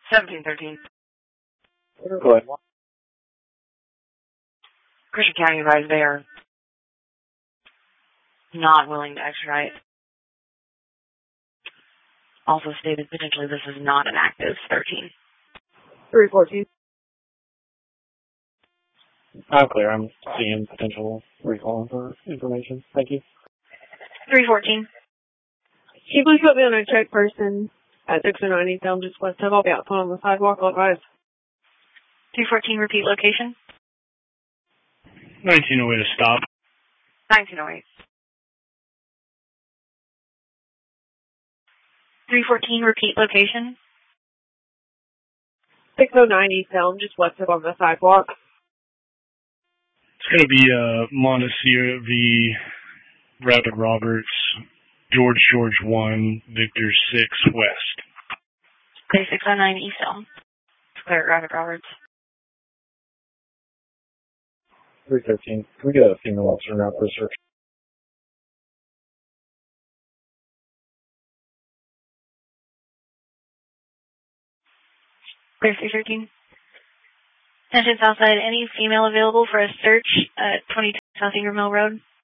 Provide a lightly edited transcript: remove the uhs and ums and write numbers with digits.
1713. Go ahead. Christian County advised they are not willing to extradite. Also stated potentially this is not an active 13. 314. I'm clear. I'm seeing potential recall for information. Thank you. 314. Can you please put me on a check person at 609 East Elm, just west of? I'll be outside on the sidewalk, otherwise. 314, repeat location. 1908 to stop. 1908. 314, repeat location. 609 East Elm, just west of on the sidewalk. It's going to be Montesir v. Rapid Roberts, George 1, Victor 6 West. Okay, 609 East Elm. It's clear at Rapid Roberts. 313. Can we get a female officer now for a search? Clear 313. Attention Southside, any female available for a search at 22 South Ingram Mill Road?